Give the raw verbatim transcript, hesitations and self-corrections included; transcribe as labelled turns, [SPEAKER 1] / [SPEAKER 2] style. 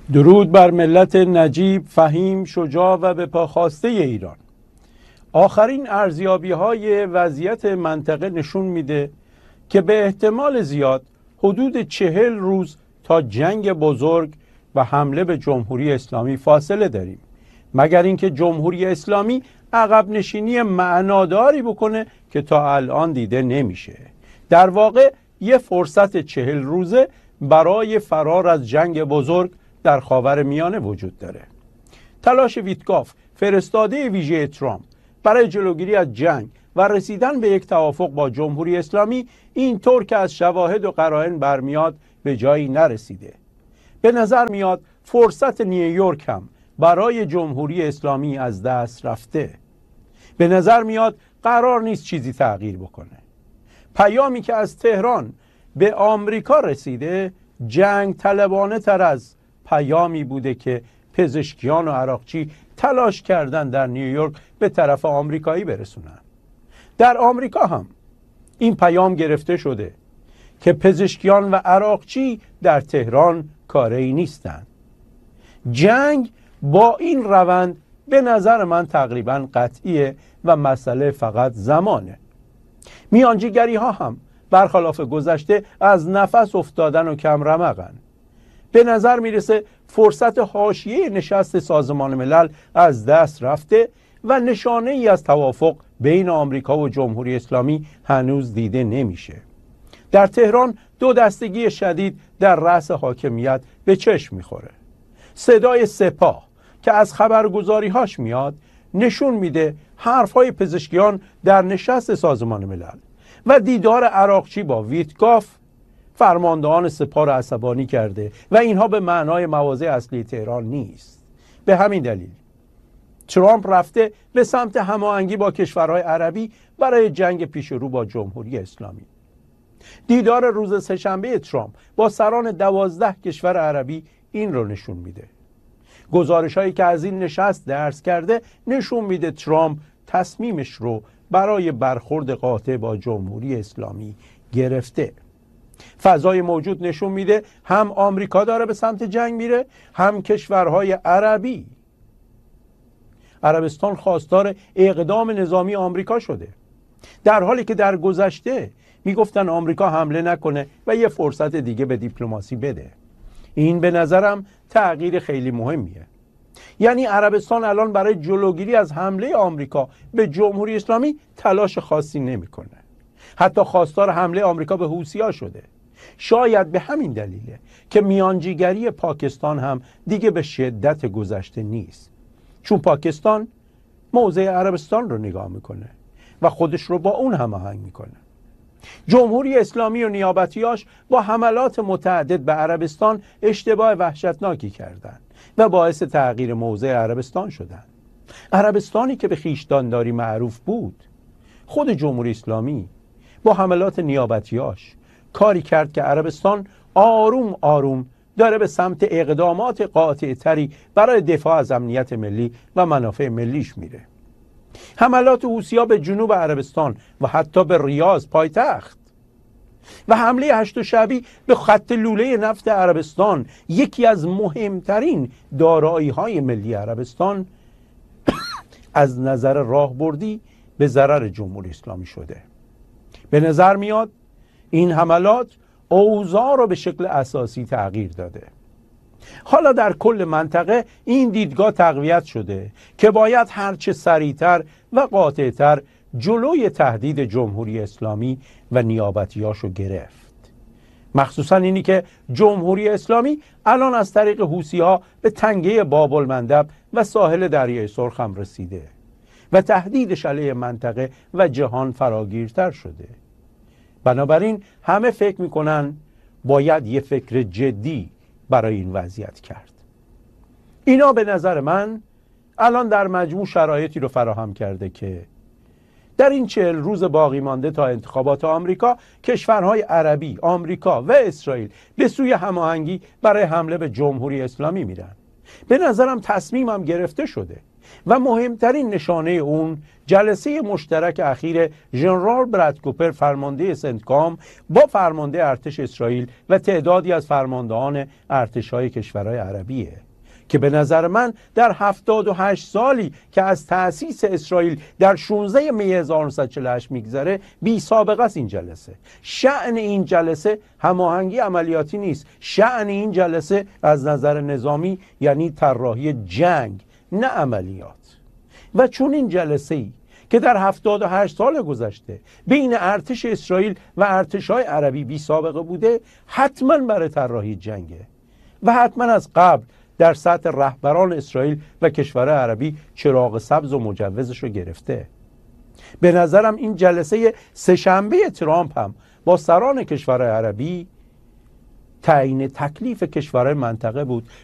[SPEAKER 1] درود بر ملت نجیب، فهیم، شجاع و به پا خواسته ایران. آخرین ارزیابی‌های وضعیت منطقه نشون میده که به احتمال زیاد حدود چهل روز تا جنگ بزرگ و حمله به جمهوری اسلامی فاصله داریم، مگر اینکه جمهوری اسلامی عقب نشینی معناداری بکنه که تا الان دیده نمیشه. در واقع یه فرصت چهل روزه برای فرار از جنگ بزرگ در خاورمیانه وجود داره. تلاش ویتکاف، فرستاده ویژه ترامپ برای جلوگیری از جنگ و رسیدن به یک توافق با جمهوری اسلامی اینطور که از شواهد و قرائن برمیاد به جایی نرسیده. به نظر میاد فرصت نیویورک هم برای جمهوری اسلامی از دست رفته. به نظر میاد قرار نیست چیزی تغییر بکنه. پیامی که از تهران به آمریکا رسیده جنگ طلبانه تر از پیامی بوده که پزشکیان و عراقچی تلاش کردن در نیویورک به طرف آمریکایی برسونن. در آمریکا هم این پیام گرفته شده که پزشکیان و عراقچی در تهران کاری نیستن. جنگ با این روند به نظر من تقریبا قطعیه و مسئله فقط زمانه. میانجیگری ها هم برخلاف گذشته از نفس افتادن و کم رمقن. به نظر میرسه فرصت حاشیه نشست سازمان ملل از دست رفته و نشانه ای از توافق بین آمریکا و جمهوری اسلامی هنوز دیده نمیشه. در تهران دو دستگی شدید در رأس حاکمیت به چشم میخوره. صدای سپاه که از خبرگزاری‌هاش میاد نشون میده حرفهای پزشکیان در نشست سازمان ملل و دیدار عراقچی با ویتکاف فرماندهان سپاه را عصبانی کرده و اینها به معنای مواضع اصلی تهران نیست. به همین دلیل ترامپ رفته به سمت هماهنگی با کشورهای عربی برای جنگ پیش رو با جمهوری اسلامی. دیدار روز سه‌شنبه ترامپ با سران دوازده کشور عربی این رو نشون میده. گزارش هایی که از این نشست درس کرده نشون میده ترامپ تصمیمش رو برای برخورد قاطع با جمهوری اسلامی گرفته. فضای موجود نشون میده هم آمریکا داره به سمت جنگ میره، هم کشورهای عربی. عربستان خواستار اقدام نظامی آمریکا شده، در حالی که در گذشته میگفتن آمریکا حمله نکنه و یه فرصت دیگه به دیپلماسی بده. این به نظرم تغییر خیلی مهمیه. یعنی عربستان الان برای جلوگیری از حمله آمریکا به جمهوری اسلامی تلاش خاصی نمیکنه. حتی خواستار حمله آمریکا به حوثی‌ها شده. شاید به همین دلیله که میانجیگری پاکستان هم دیگه به شدت گذشته نیست، چون پاکستان موضع عربستان رو نگاه میکنه و خودش رو با اون هماهنگ میکنه. جمهوری اسلامی و نیابتیاش با حملات متعدد به عربستان اشتباه وحشتناکی کردند و باعث تغییر موضع عربستان شدند. عربستانی که به خویشتانداری معروف بود، خود جمهوری اسلامی با حملات نیابتیاش کاری کرد که عربستان آروم آروم داره به سمت اقدامات قاطع تری برای دفاع از امنیت ملی و منافع ملیش میره. حملات حوثی‌ها به جنوب عربستان و حتی به ریاض پایتخت و حمله هشت شعبی به خط لوله نفت عربستان، یکی از مهمترین دارایی‌های ملی عربستان، از نظر راهبردی به ضرر جمهوری اسلامی شده. به نظر میاد این حملات اوضاع رو به شکل اساسی تغییر داده. حالا در کل منطقه این دیدگاه تقویت شده که باید هرچه سریعتر و قاطعتر جلوی تهدید جمهوری اسلامی و نیابتیاشو گرفت. مخصوصا اینی که جمهوری اسلامی الان از طریق حوثی‌ها به تنگه باب المندب و ساحل دریای سرخ هم رسیده و تهدیدش علیه منطقه و جهان فراگیرتر شده. بنابراین همه فکر میکنن باید یه فکر جدی برای این وضعیت کرد. اینا به نظر من الان در مجموع شرایطی رو فراهم کرده که در این چهل روز باقی مانده تا انتخابات آمریکا، کشورهای عربی، آمریکا و اسرائیل به سوی هماهنگی برای حمله به جمهوری اسلامی میرن. به نظرم تصمیمم گرفته شده و مهمترین نشانه اون جلسه مشترک اخیر ژنرال براد کوپر فرمانده سنتکام با فرمانده ارتش اسرائیل و تعدادی از فرماندهان ارتش‌های کشورهای عربیه که به نظر من در هفتاد و هشت سالی که از تأسیس اسرائیل در شانزده می هزار و نهصد و چهل و هشت میگذره بی سابقه است. این جلسه شأن این جلسه هماهنگی عملیاتی نیست، شأن این جلسه از نظر نظامی یعنی طراحی جنگ نه عملیات. و چون این جلسه‌ای که در هفتاد و هشت سال گذشته بین ارتش اسرائیل و ارتش‌های عربی بی سابقه بوده، حتما برای طراحی جنگه و حتما از قبل در سطح رهبران اسرائیل و کشورهای عربی چراغ سبز و مجوزش رو گرفته. به نظرم این جلسه سه‌شنبه ترامپ هم با سران کشورهای عربی تعیین تکلیف کشورهای منطقه بود